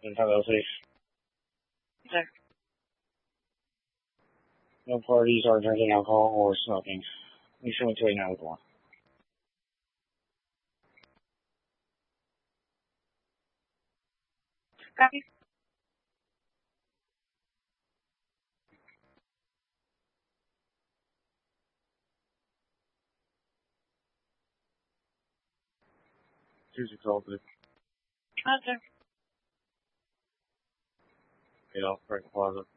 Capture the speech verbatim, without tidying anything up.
and have a safe. Okay. No parties or drinking alcohol or smoking. You should wait till nine o'clock. Copy. Two exalted. Okay. Paid off Frank Plaza.